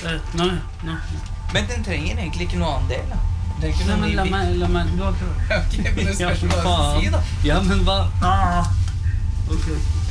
Nei. Men den trenger egentlig ikke noe annen del, da. Det er ikke Nei, noe men la meg. Du har prøvd. Ok, men det spørs hva du faen. si, da. Ja, men hva? Ok.